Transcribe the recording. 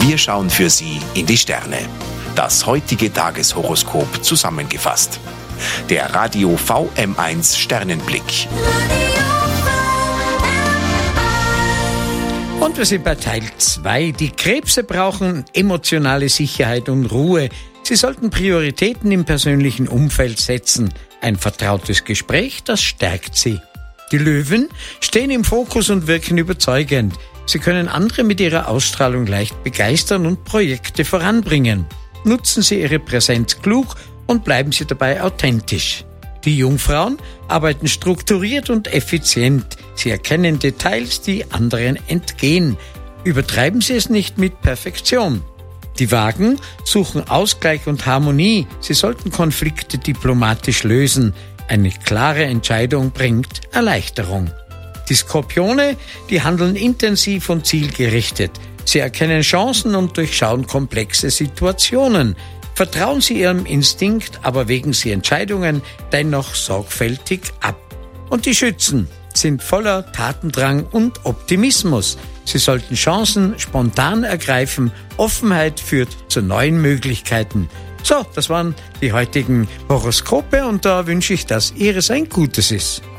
Wir schauen für Sie in die Sterne. Das heutige Tageshoroskop zusammengefasst. Der Radio VM1 Sternenblick. Und wir sind bei Teil 2. Die Krebse brauchen emotionale Sicherheit und Ruhe. Sie sollten Prioritäten im persönlichen Umfeld setzen. Ein vertrautes Gespräch, das stärkt sie. Die Löwen stehen im Fokus und wirken überzeugend. Sie können andere mit ihrer Ausstrahlung leicht begeistern und Projekte voranbringen. Nutzen Sie Ihre Präsenz klug und bleiben Sie dabei authentisch. Die Jungfrauen arbeiten strukturiert und effizient. Sie erkennen Details, die anderen entgehen. Übertreiben Sie es nicht mit Perfektion. Die Wagen suchen Ausgleich und Harmonie. Sie sollten Konflikte diplomatisch lösen. Eine klare Entscheidung bringt Erleichterung. Die Skorpione, die handeln intensiv und zielgerichtet. Sie erkennen Chancen und durchschauen komplexe Situationen. Vertrauen Sie Ihrem Instinkt, aber wägen Sie Entscheidungen dennoch sorgfältig ab. Und die Schützen sind voller Tatendrang und Optimismus. Sie sollten Chancen spontan ergreifen. Offenheit führt zu neuen Möglichkeiten. So, das waren die heutigen Horoskope und da wünsche ich, dass Ihres ein Gutes ist.